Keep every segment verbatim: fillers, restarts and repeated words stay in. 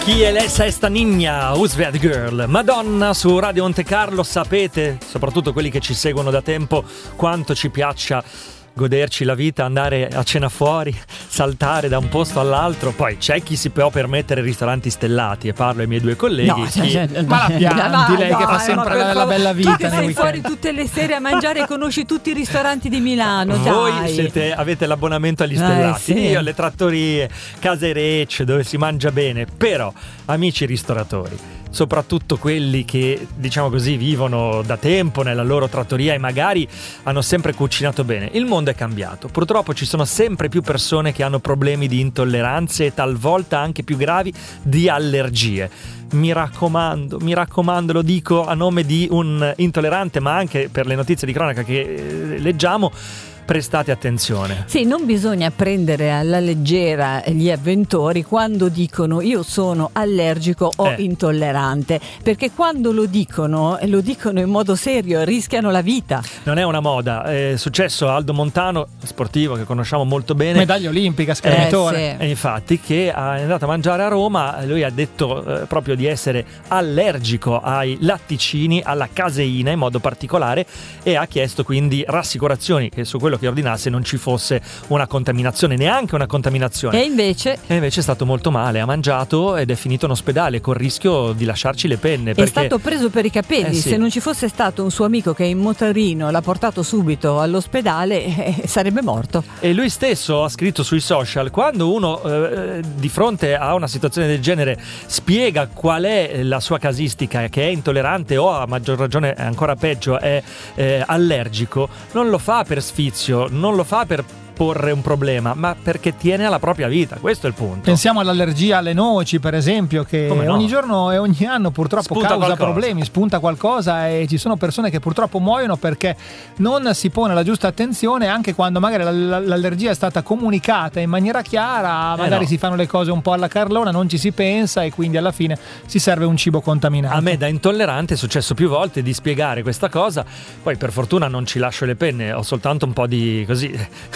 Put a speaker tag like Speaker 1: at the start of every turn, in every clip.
Speaker 1: Chi è lei, esta niña? Who's that girl? Madonna su Radio Monte Carlo. Sapete, soprattutto quelli che ci seguono da tempo, quanto ci piaccia goderci la vita, andare a cena fuori, saltare da un posto all'altro. Poi c'è chi si può permettere ristoranti stellati, e parlo ai miei due colleghi.
Speaker 2: No,
Speaker 1: chi...
Speaker 2: cioè, cioè,
Speaker 3: ma la pianti
Speaker 2: no,
Speaker 3: lei
Speaker 2: no,
Speaker 3: che fa
Speaker 2: no,
Speaker 3: sempre la,
Speaker 2: la
Speaker 3: bella vita
Speaker 2: tu che
Speaker 3: nei
Speaker 2: sei
Speaker 3: weekend.
Speaker 2: fuori tutte le sere a mangiare e conosci tutti i ristoranti di Milano.
Speaker 1: Voi
Speaker 2: dai.
Speaker 1: siete, avete l'abbonamento agli
Speaker 2: Eh,
Speaker 1: stellati,
Speaker 2: sì.
Speaker 1: io alle trattorie, case recce dove si mangia bene. Però, amici ristoratori, soprattutto quelli che, diciamo così, vivono da tempo nella loro trattoria e magari hanno sempre cucinato bene, il mondo è cambiato. Purtroppo ci sono sempre più persone che hanno problemi di intolleranze e talvolta anche più gravi di allergie. Mi raccomando, mi raccomando, lo dico a nome di un intollerante, ma anche per le notizie di cronaca che eh, leggiamo. Prestate attenzione.
Speaker 2: Sì, non bisogna prendere alla leggera gli avventori quando dicono io sono allergico o
Speaker 1: Eh.
Speaker 2: intollerante, perché quando lo dicono, lo dicono in modo serio, rischiano la vita.
Speaker 1: Non è una moda, è successo a Aldo Montano, sportivo che conosciamo molto bene.
Speaker 3: Medaglia olimpica, schermitore.
Speaker 2: Eh,
Speaker 1: E infatti che è andato a mangiare a Roma, lui ha detto eh, proprio di essere allergico ai latticini, alla caseina in modo particolare, e ha chiesto quindi rassicurazioni che su quello che ordinasse non ci fosse una contaminazione, neanche una contaminazione.
Speaker 2: E invece
Speaker 1: E invece è stato molto male, ha mangiato ed è finito in ospedale col rischio di lasciarci le penne.
Speaker 2: è
Speaker 1: Perché...
Speaker 2: stato preso per i capelli.
Speaker 1: Eh, sì.
Speaker 2: Se non ci fosse stato un suo amico che in motorino l'ha portato subito all'ospedale, eh, sarebbe morto.
Speaker 1: E lui stesso ha scritto sui social: quando uno eh, di fronte a una situazione del genere spiega qual è la sua casistica, che è intollerante o a maggior ragione ancora peggio è eh, allergico, non lo fa per sfizio, non lo fa per porre un problema, ma perché tiene alla propria vita. Questo è il punto.
Speaker 3: Pensiamo all'allergia alle noci, per esempio, che
Speaker 1: Come no?
Speaker 3: ogni giorno e ogni anno purtroppo
Speaker 1: Spunta
Speaker 3: causa
Speaker 1: qualcosa.
Speaker 3: problemi, spunta qualcosa, e ci sono persone che purtroppo muoiono perché non si pone la giusta attenzione, anche quando magari la- la- l'allergia è stata comunicata in maniera chiara, magari
Speaker 1: no.
Speaker 3: si fanno le cose un po' alla carlona, non ci si pensa e quindi alla fine si serve un cibo contaminato.
Speaker 1: A me da intollerante è successo più volte di spiegare questa cosa, poi per fortuna non ci lascio le penne, ho soltanto un po' di così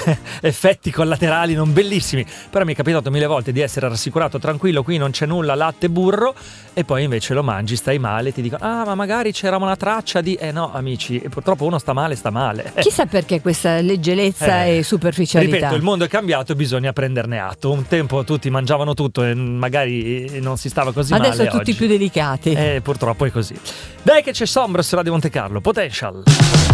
Speaker 1: effetti collaterali non bellissimi, però mi è capitato mille volte di essere rassicurato: tranquillo, qui non c'è nulla, latte, burro, e poi invece lo mangi, stai male, ti dicono ah ma magari c'era una traccia di... eh no amici, e purtroppo uno sta male, sta male.
Speaker 2: Chissà perché questa leggerezza
Speaker 1: Eh,
Speaker 2: e superficialità.
Speaker 1: Ripeto, il mondo è cambiato, bisogna prenderne atto. Un tempo tutti mangiavano tutto e magari non si stava così
Speaker 2: Adesso
Speaker 1: male.
Speaker 2: tutti
Speaker 1: oggi.
Speaker 2: più delicati.
Speaker 1: Eh, purtroppo è così. Dai che c'è Sombra su Radio Monte Carlo, Potential.